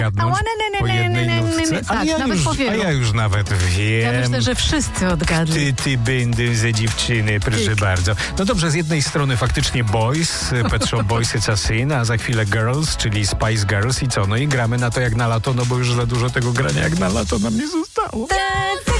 gadnąć po jednej nutce. Tak, nawet po a wielu. ja już nawet wiem. Ja myślę, że wszyscy odgadli. Ty będę ze dziewczyny, proszę bardzo. No dobrze, z jednej strony faktycznie Boys, Pet Shop Boys It's a Sin, a za chwilę Girls, czyli Spice Girls i co? No i gramy na to jak na lato, no bo już za dużo tego grania jak na lato nam nie zostało.